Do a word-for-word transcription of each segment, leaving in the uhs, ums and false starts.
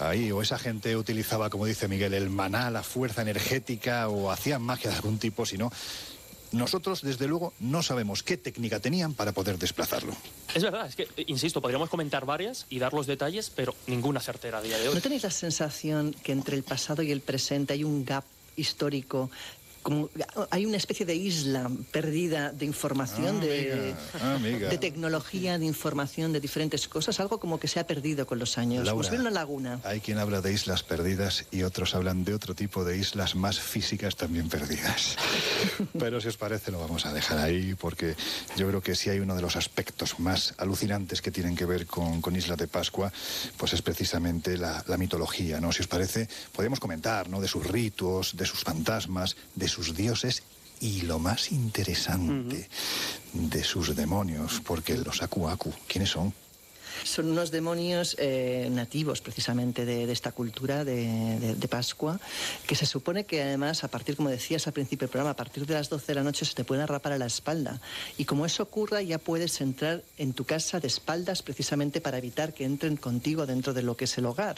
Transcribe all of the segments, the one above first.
ahí, o esa gente utilizaba, como dice Miguel, el maná, la fuerza energética, o hacían magia de algún tipo, si no... Nosotros, desde luego, no sabemos qué técnica tenían para poder desplazarlo. Es verdad, es que, insisto, podríamos comentar varias y dar los detalles, pero ninguna certera a día de hoy. ¿No tenéis la sensación que entre el pasado y el presente hay un gap histórico? Como hay una especie de isla perdida de información, ah, de, amiga, ah, amiga. de tecnología, de información, de diferentes cosas, algo como que se ha perdido con los años. Laura, como si hubiera una laguna. Hay quien habla de islas perdidas y otros hablan de otro tipo de islas más físicas también perdidas. Pero si os parece lo vamos a dejar ahí, porque yo creo que si hay uno de los aspectos más alucinantes que tienen que ver con, con Isla de Pascua, pues es precisamente la, la mitología, ¿no? Si os parece, podemos comentar, ¿no?, de sus ritos, de sus fantasmas, de sus dioses y lo más interesante, uh-huh, de sus demonios, porque los Aku Aku, ¿quiénes son? Son unos demonios eh, nativos precisamente de, de esta cultura de, de, de Pascua, que se supone que además, a partir, como decías al principio del programa, a partir de las doce de la noche se te pueden arrapar a la espalda. Y como eso ocurra, ya puedes entrar en tu casa de espaldas precisamente para evitar que entren contigo dentro de lo que es el hogar.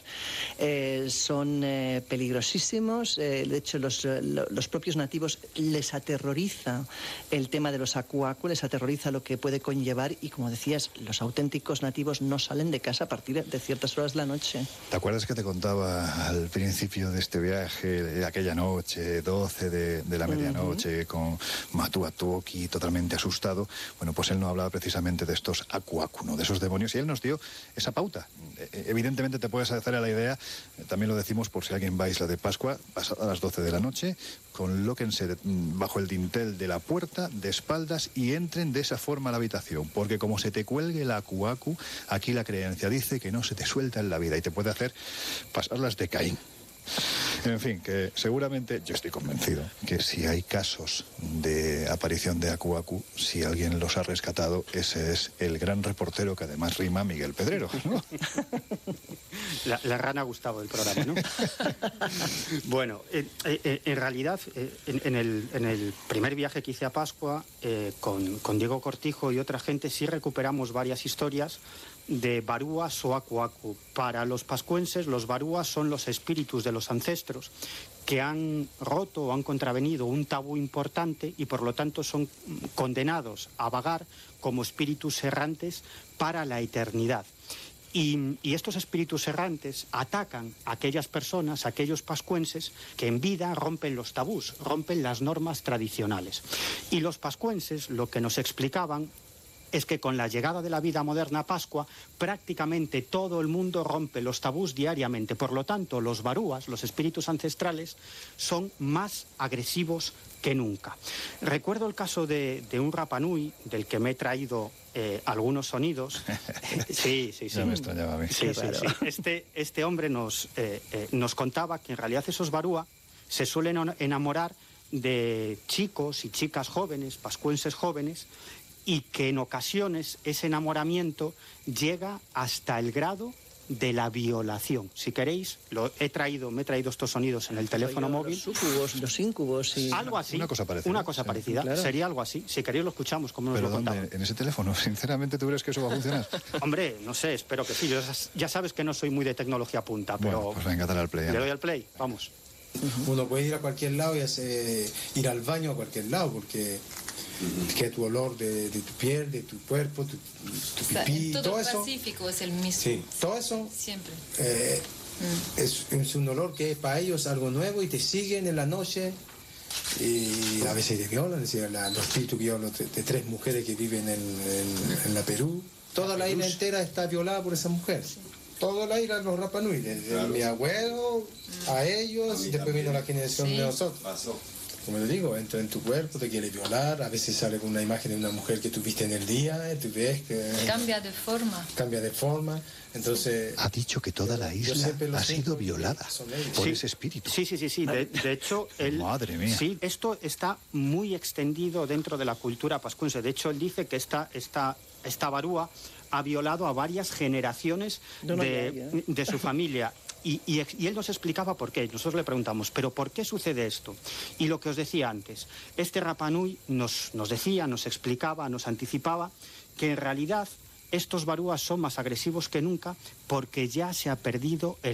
Eh, son eh, peligrosísimos, eh, de hecho los, los propios nativos les aterroriza el tema de los Aku Aku, les aterroriza lo que puede conllevar y, como decías, los auténticos nativos no salen de casa a partir de ciertas horas de la noche. ¿Te acuerdas que te contaba al principio de este viaje, de aquella noche, doce de, de la medianoche, uh-huh, con Matu Atuoki totalmente asustado? Bueno, pues él no hablaba precisamente de estos Aku Aku, ¿no?, de esos demonios, y él nos dio esa pauta. Evidentemente te puedes hacer a la idea, también lo decimos por si alguien va a Isla de Pascua, pasada las doce de la noche, colóquense bajo el dintel de la puerta, de espaldas, y entren de esa forma a la habitación, porque como se te cuelgue la Aku Aku, aquí la creencia dice que no se te suelta en la vida y te puede hacer pasarlas de Caín. En fin, que seguramente, yo estoy convencido, que si hay casos de aparición de Aku Aku, si alguien los ha rescatado, ese es el gran reportero que además rima, Miguel Pedrero, ¿no? La, la rana Gustavo del programa, ¿no? Bueno, eh, eh, en realidad, eh, en, en, el, en el primer viaje que hice a Pascua, eh, con, con Diego Cortijo y otra gente, sí recuperamos varias historias de barúas o Aku Aku. Para los pascuenses, los barúas son los espíritus de los ancestros que han roto o han contravenido un tabú importante y por lo tanto son condenados a vagar como espíritus errantes para la eternidad. Y, y estos espíritus errantes atacan a aquellas personas, a aquellos pascuenses que en vida rompen los tabús, rompen las normas tradicionales. Y los pascuenses lo que nos explicaban es que con la llegada de la vida moderna a Pascua, prácticamente todo el mundo rompe los tabús diariamente. Por lo tanto, los barúas, los espíritus ancestrales, son más agresivos que nunca. Recuerdo el caso de, de un Rapa Nui, del que me he traído eh, algunos sonidos. Sí, sí, sí. Ya me extrañaba a mí. Sí, sí, sí. Este, este hombre nos, eh, eh, nos contaba que en realidad esos barúa se suelen enamorar de chicos y chicas jóvenes, pascuenses jóvenes, y que en ocasiones ese enamoramiento llega hasta el grado de la violación. Si queréis, lo he traído, me he traído estos sonidos en el teléfono móvil. Los sucubos, los incubos y... Algo así. Una cosa parecida. Una cosa sí, parecida. Claro. Sería algo así. Si queréis lo escuchamos, como nos ¿Pero lo contaban. dónde? ¿En ese teléfono? Sinceramente, ¿tú crees que eso va a funcionar? Hombre, no sé, espero que sí. Yo, ya sabes que no soy muy de tecnología punta, pero... Bueno, pues venga, dale al play. Le doy al play, vamos. Uno puede ir a cualquier lado y hacer, ir al baño a cualquier lado, porque... que tu olor de, de tu piel, de tu cuerpo, tu, tu pipí, todo, todo el eso. Pacífico es el mismo. Sí, todo eso Siempre. eh, mm. es, es un olor que es para ellos algo nuevo y te siguen en la noche y a veces te violan. Es decir, la, los espíritus que yo de, de tres mujeres que viven en, en, en la Perú, toda la isla entera está violada por esa mujer. Sí. Toda la isla, los Rapa Nui, desde claro. mi abuelo mm. a ellos a y después también. Vino la generación sí. de nosotros. Pasó. Como le digo, entra en tu cuerpo, te quiere violar, a veces sale con una imagen de una mujer que tuviste en el día, tú ves que... Cambia de forma. Cambia de forma, entonces... Ha dicho que toda la isla ha sido violada por sí, ese espíritu. Sí, sí, sí, sí. De, de hecho, él... Madre mía. Sí, esto está muy extendido dentro de la cultura pascuense. De hecho, él dice que esta, esta, esta barúa ha violado a varias generaciones no, no, de, ya, ya. de su familia. Y, y, y él nos explicaba por qué. Nosotros le preguntamos, ¿pero por qué sucede esto? Y lo que os decía antes, este Rapa Nui nos, nos decía, nos explicaba, nos anticipaba que en realidad estos barúas son más agresivos que nunca porque ya se ha perdido el